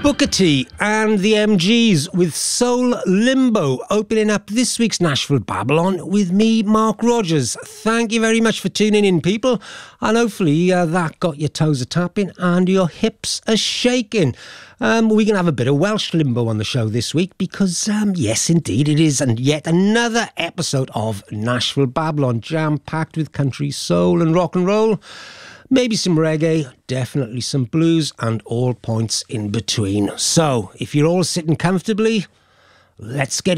Booker T and the MGs with Soul Limbo opening up this week's Nashville Babylon with me, Mark Rogers. Thank you very much for tuning in, people, and hopefully that got your toes a tapping and your hips a shaking. We're going to have a bit of Welsh limbo on the show this week because, yes, indeed, it is and yet another episode of Nashville Babylon, jam-packed with country, soul and rock and roll. Maybe some reggae, definitely some blues, and all points in between. So, if you're all sitting comfortably, let's get